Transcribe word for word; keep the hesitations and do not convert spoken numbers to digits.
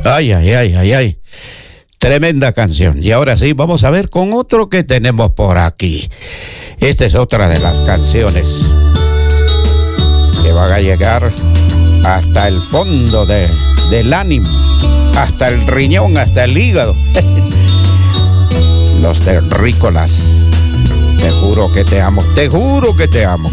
Ay, ay, ay, ay, ay. Tremenda canción. Y ahora sí, vamos a ver con otro que tenemos por aquí. Esta es otra de las canciones que van a llegar hasta el fondo de, del ánimo, hasta el riñón, hasta el hígado. Los terrícolas. Te juro que te amo, te juro que te amo.